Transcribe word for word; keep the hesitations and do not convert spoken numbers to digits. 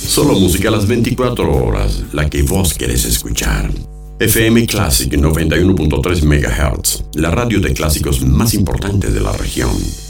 Solo música a las veinticuatro horas, la que vos querés escuchar. F M Classic noventa y uno punto tres megahertz, la radio de clásicos más importante de la región.